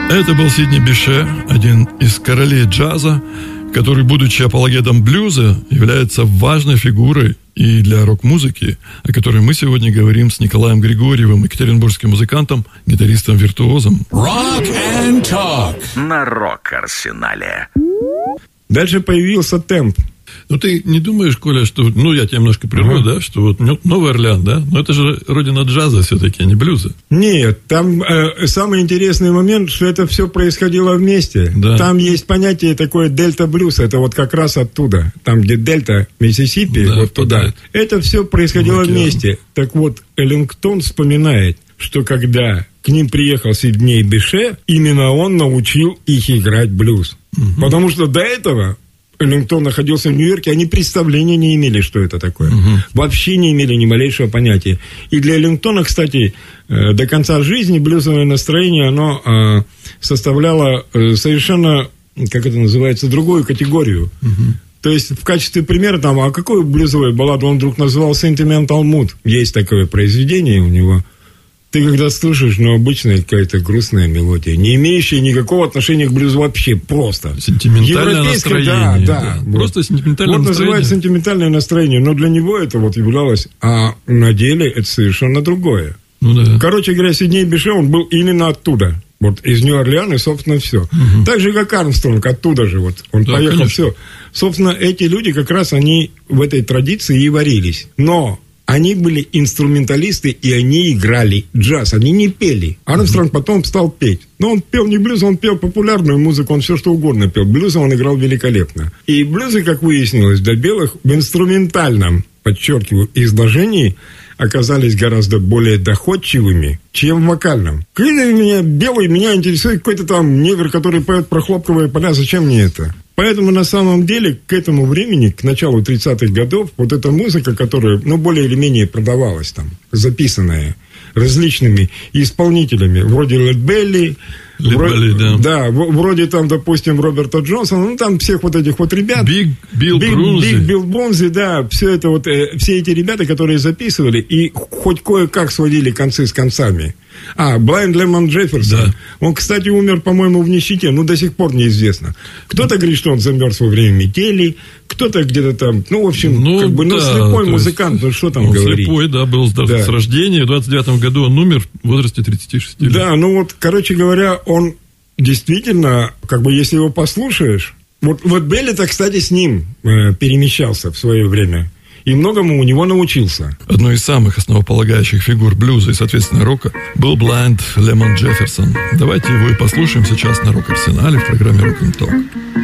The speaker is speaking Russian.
Это был Сидни Бише, один из королей джаза, который, будучи апологетом блюза, является важной фигурой и для рок-музыки, о которой мы сегодня говорим с Николаем Григорьевым, екатеринбургским музыкантом, гитаристом-виртуозом. Rock and Talk на Рок-Арсенале. Дальше появился темп. Ну, ты не думаешь, Коля, что... Ну, я тебя немножко прерву, да? Что вот Новый Орлеан, да? Но это же родина джаза все-таки, а не блюза. Нет, там самый интересный момент, что это все происходило вместе. Да. Там есть понятие такое дельта-блюз. Это вот как раз оттуда. Там, где дельта, Миссисипи, да, вот туда. Это все происходило вместе. Так вот, Эллингтон вспоминает, что когда к ним приехал Сидни Бише, именно он научил их играть блюз. Угу. Потому что до этого... Эллингтон находился в Нью-Йорке, они представления не имели, что это такое. Вообще не имели ни малейшего понятия. И для Эллингтона, кстати, до конца жизни блюзовое настроение, оно составляло совершенно, как это называется, другую категорию. То есть, в качестве примера, там, а какую блюзовую балладу он вдруг называл Sentimental Mood? Есть такое произведение у него. Ты когда слышишь, ну, обычная какая-то грустная мелодия, не имеющая никакого отношения к блюзу вообще, просто. Сентиментальное настроение. Да. Просто сентиментальное настроение. Вот настроение. называется сентиментальное настроение, но для него это вот являлось, а на деле это совершенно другое. Ну, да. Короче говоря, Сидни Бише, он был именно оттуда. Вот из Нью-Орлеана, собственно, все. Так же, как Армстронг, оттуда же вот. Он поехал, конечно. Все. Собственно, эти люди как раз, они в этой традиции и варились. Но... Они были инструменталисты, и они играли джаз, они не пели. Армстронг потом стал петь. Но он пел не блюз, он пел популярную музыку, он все что угодно пел. Блюза он играл великолепно. И блюзы, как выяснилось, для белых в инструментальном, подчеркиваю, изложении оказались гораздо более доходчивыми, чем в вокальном. Белый, меня интересует какой-то там негр, который поет про хлопковые поля, зачем мне это? Поэтому, на самом деле, к этому времени, к началу 30-х годов, вот эта музыка, которая, ну, более или менее продавалась там, записанная различными исполнителями, вроде Лед Белли, вроде там, допустим, Роберта Джонсона, ну, там всех вот этих вот ребят. Биг Билл Бронзи, да, все это вот, все эти ребята, которые записывали и хоть кое-как сводили концы с концами. Блайнд Лемон Джефферсон. Да. Он, кстати, умер, по-моему, в нищете, но до сих пор неизвестно. Кто-то говорит, что он замерз во время метели, кто-то где-то там, ну, в общем, слепой музыкант, ну, что там говорить. Слепой, да, был с рождения, в 29-м году он умер в возрасте 36 лет. Да, ну вот, короче говоря, он действительно, как бы, если его послушаешь, вот Белли-то, кстати, с ним перемещался в свое время. И многому у него научился. Одной из самых основополагающих фигур блюза и, соответственно, рока был Блайнд Лемон Джефферсон. Давайте его и послушаем сейчас на Рок-Арсенале в программе Rock and Talk.